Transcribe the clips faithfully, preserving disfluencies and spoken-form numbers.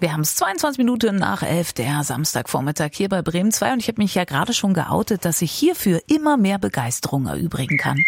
Wir haben es zweiundzwanzig Minuten nach elf, der Samstagvormittag hier bei Bremen zwei. Und ich habe mich ja gerade schon geoutet, dass ich hierfür immer mehr Begeisterung erübrigen kann.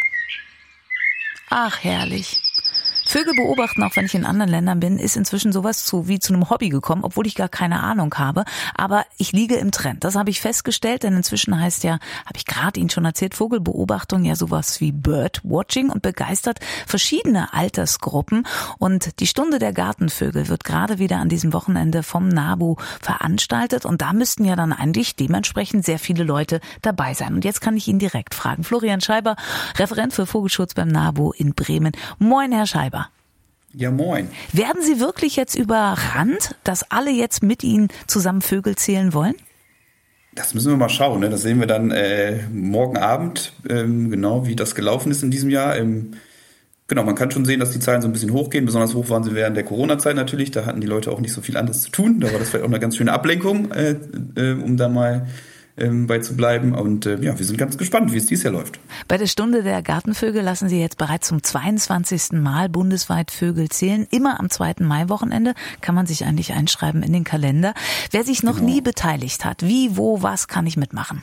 Ach, herrlich. Vögel beobachten, auch wenn ich in anderen Ländern bin, ist inzwischen sowas zu, wie zu einem Hobby gekommen, obwohl ich gar keine Ahnung habe. Aber ich liege im Trend. Das habe ich festgestellt, denn inzwischen heißt ja, habe ich gerade Ihnen schon erzählt, Vogelbeobachtung ja sowas wie Birdwatching und begeistert verschiedene Altersgruppen. Und die Stunde der Gartenvögel wird gerade wieder an diesem Wochenende vom NABU veranstaltet. Und da müssten ja dann eigentlich dementsprechend sehr viele Leute dabei sein. Und jetzt kann ich ihn direkt fragen. Florian Scheiber, Referent für Vogelschutz beim NABU in Bremen. Moin, Herr Scheiber. Ja, moin. Werden Sie wirklich jetzt überrannt, dass alle jetzt mit Ihnen zusammen Vögel zählen wollen? Das müssen wir mal schauen. Ne? Das sehen wir dann äh, morgen Abend, ähm, genau wie das gelaufen ist in diesem Jahr. Ähm, genau, man kann schon sehen, dass die Zahlen so ein bisschen hochgehen. Besonders hoch waren sie während der Corona-Zeit natürlich. Da hatten die Leute auch nicht so viel anderes zu tun. Da war das vielleicht auch eine ganz schöne Ablenkung, äh, äh, um da mal ähm, bei zu bleiben. Und äh, ja, wir sind ganz gespannt, wie es dieses Jahr läuft. Bei der Stunde der Gartenvögel lassen Sie jetzt bereits zum zweiundzwanzigsten Mal bundesweit Vögel zählen. Immer am zweiten Mai-Wochenende kann man sich eigentlich einschreiben in den Kalender. Wer sich noch genau. nie beteiligt hat, wie, wo, was kann ich mitmachen?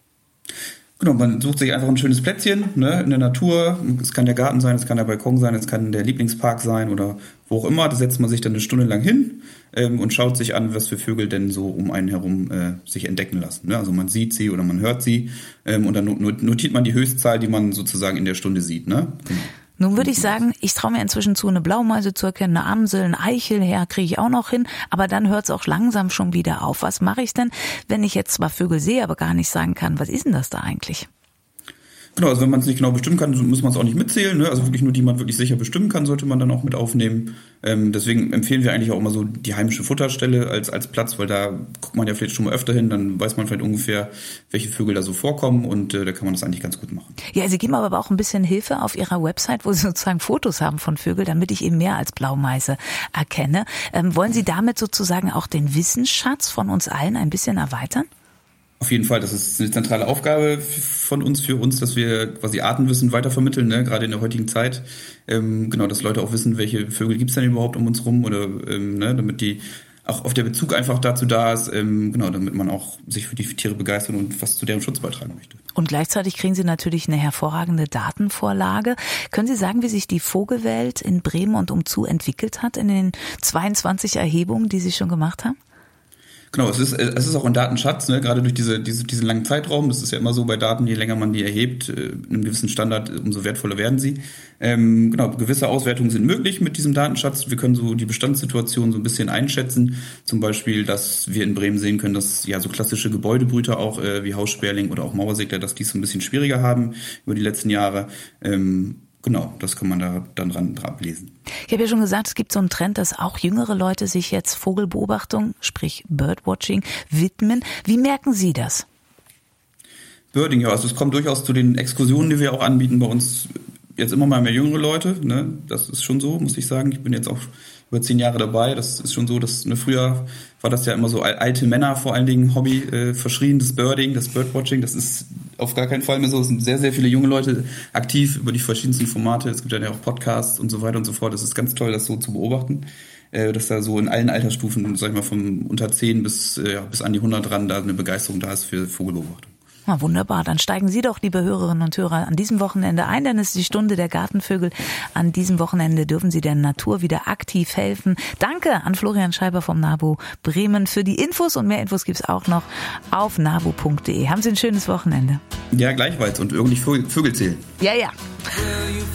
Genau, man sucht sich einfach ein schönes Plätzchen, ne, in der Natur. Es kann der Garten sein, es kann der Balkon sein, es kann der Lieblingspark sein oder wo auch immer. Da setzt man sich dann eine Stunde lang hin ähm, und schaut sich an, was für Vögel denn so um einen herum äh, sich entdecken lassen. Ne? Also man sieht sie oder man hört sie ähm, und dann notiert man die Höchstzahl, die man sozusagen in der Stunde sieht. Ne? Genau. Nun würde ich sagen, ich traue mir inzwischen zu, eine Blaumeise zu erkennen, eine Amsel, ein Eichelherr kriege ich auch noch hin, aber dann hört es auch langsam schon wieder auf. Was mache ich denn, wenn ich jetzt zwar Vögel sehe, aber gar nicht sagen kann, was ist denn das da eigentlich? Genau, also wenn man es nicht genau bestimmen kann, muss man es auch nicht mitzählen. Ne? Also wirklich nur die man wirklich sicher bestimmen kann, sollte man dann auch mit aufnehmen. Ähm, deswegen empfehlen wir eigentlich auch immer so die heimische Futterstelle als als Platz, weil da guckt man ja vielleicht schon mal öfter hin, dann weiß man vielleicht ungefähr, welche Vögel da so vorkommen und äh, da kann man das eigentlich ganz gut machen. Ja, Sie geben aber auch ein bisschen Hilfe auf Ihrer Website, wo Sie sozusagen Fotos haben von Vögeln, damit ich eben mehr als Blaumeise erkenne. Ähm, wollen Sie damit sozusagen auch den Wissensschatz von uns allen ein bisschen erweitern? Auf jeden Fall, das ist eine zentrale Aufgabe von uns, für uns, dass wir quasi Artenwissen weitervermitteln, ne? Gerade in der heutigen Zeit. Ähm, genau, dass Leute auch wissen, welche Vögel gibt's denn überhaupt um uns rum oder ähm, ne? Damit die auch auf der Bezug einfach dazu da ist, ähm, genau, damit man auch sich für die Tiere begeistert und was zu deren Schutz beitragen möchte. Und gleichzeitig kriegen Sie natürlich eine hervorragende Datenvorlage. Können Sie sagen, wie sich die Vogelwelt in Bremen und umzu entwickelt hat in den zweiundzwanzig Erhebungen, die Sie schon gemacht haben? Genau, es ist es ist auch ein Datenschatz, ne? Gerade durch diese, diese diesen langen Zeitraum. Das ist ja immer so bei Daten, je länger man die erhebt, äh, in einem gewissen Standard, umso wertvoller werden sie. Ähm, genau, gewisse Auswertungen sind möglich mit diesem Datenschatz. Wir können so die Bestandssituation so ein bisschen einschätzen. Zum Beispiel, dass wir in Bremen sehen können, dass ja so klassische Gebäudebrüter auch äh, wie Haussperling oder auch Mauersegler, dass die es so ein bisschen schwieriger haben über die letzten Jahre. Ähm, Genau, das kann man da dann dran ablesen. Ich habe ja schon gesagt, es gibt so einen Trend, dass auch jüngere Leute sich jetzt Vogelbeobachtung, sprich Birdwatching, widmen. Wie merken Sie das? Birding, ja, also es kommt durchaus zu den Exkursionen, die wir auch anbieten bei uns. Jetzt immer mal mehr jüngere Leute, ne? Das ist schon so, muss ich sagen. Ich bin jetzt auch über zehn Jahre dabei. Das ist schon so, dass ne, früher war das ja immer so alte Männer vor allen Dingen Hobby äh, verschrien, das Birding, das Birdwatching. Das ist auf gar keinen Fall mehr so. Es sind sehr, sehr viele junge Leute aktiv über die verschiedensten Formate. Es gibt ja auch Podcasts und so weiter und so fort. Das ist ganz toll, das so zu beobachten. Äh, dass da so in allen Altersstufen, sag ich mal, von unter zehn bis, äh, bis an die hundert ran, da eine Begeisterung da ist für Vogelbeobachtung. Na, wunderbar, dann steigen Sie doch, liebe Hörerinnen und Hörer, an diesem Wochenende ein, denn es ist die Stunde der Gartenvögel. An diesem Wochenende dürfen Sie der Natur wieder aktiv helfen. Danke an Florian Scheiber vom NABU Bremen für die Infos und mehr Infos gibt's auch noch auf nabu punkt de. Haben Sie ein schönes Wochenende. Ja, gleichfalls und irgendwie Vögel zählen. Ja, ja.